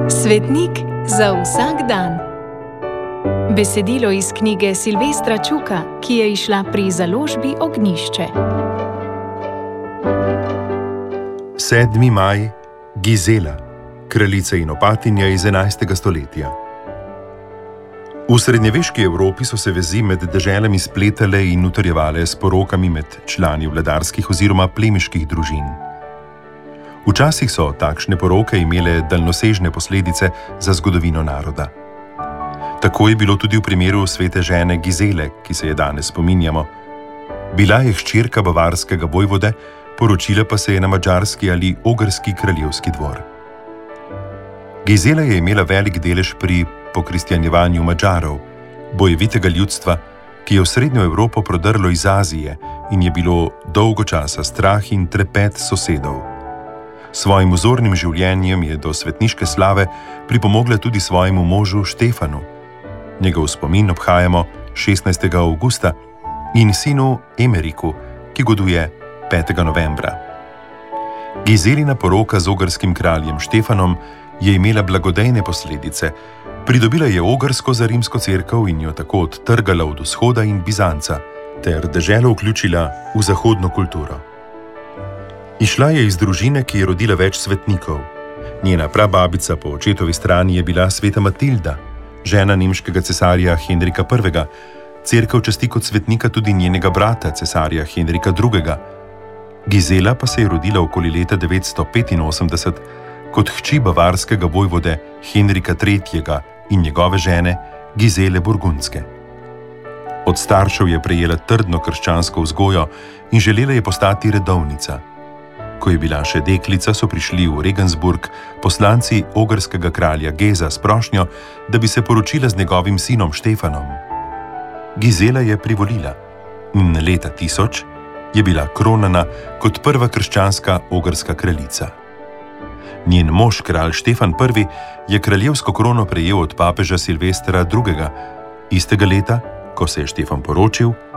Svetnik za vsak dan. Besedilo iz knjige Silvestra Čuka, ki je izšla pri založbi Ognjišče. 7. maj, Gizela, kraljica in opatinja iz 11. stoletja. V srednjeveški Evropi so se vezi med deželami spletale in utrjevale s porokami med člani vladarskih oziroma plemiških družin. Včasih so takšne poroke imele daljnosežne posledice za zgodovino naroda. Tako je bilo tudi v primeru svete žene Gizele, ki se je danes spominjamo. Bila je hčerka bavarskega vojvode, poročila pa se je na madžarski ali ogrski kraljevski dvor. Gizela je imela velik delež pri pokristjanjevanju Madžarov, bojevitega ljudstva, ki je v srednjo Evropo prodrlo iz Azije in je bilo dolgo časa strah in trepet sosedov. Svojim vzornim življenjem je do svetniške slave pripomogla tudi svojemu možu Štefanu. Njegov spomin obhajamo 16. avgusta in sinu Emeriku, ki goduje 5. novembra. Gizelina poroka z ogrskim kraljem Štefanom je imela blagodejne posledice. Pridobila je Ogrsko za rimsko cerkev in jo tako odtrgala od vzhoda in Bizanca, ter deželo vključila v zahodno kulturo. Išla je iz družine, ki je rodila več svetnikov. Njena prababica po očetovi strani je bila sveta Matilda, žena nemškega cesarja Henrika I. Cerkev časti kot svetnika tudi njenega brata, cesarja Henrika II. Gizela pa se je rodila okoli leta 985 kot hči bavarskega vojvode Henrika III. In njegove žene Gizele Burgundske. Od staršev je prejela trdno krščansko vzgojo in želela je postati redovnica. Ko je bila še deklica, so prišli v Regensburg poslanci ogrskega kralja Geza s prošnjo, da bi se poročila z njegovim sinom Štefanom. Gizela je privolila in leta 1000 je bila kronana kot prva krščanska ogrska kraljica. Njen mož, kralj Štefan I., je kraljevsko krono prejel od papeža Silvestra II. Istega leta, ko se je Štefan poročil,